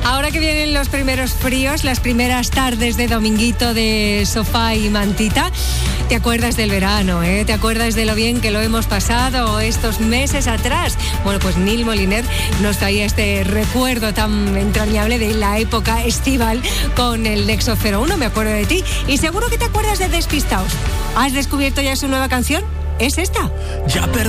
Ahora que vienen los primeros fríos, las primeras tardes de dominguito de sofá y mantita, ¿te acuerdas del verano, ¿Te acuerdas de lo bien que lo hemos pasado estos meses atrás? Bueno, pues Nil Moliner nos traía este recuerdo tan entrañable de la época estival con el Nexo 01, me acuerdo de ti. Y seguro que te acuerdas de Despistaos. ¿Has descubierto ya su nueva canción? ¿Es esta? Ya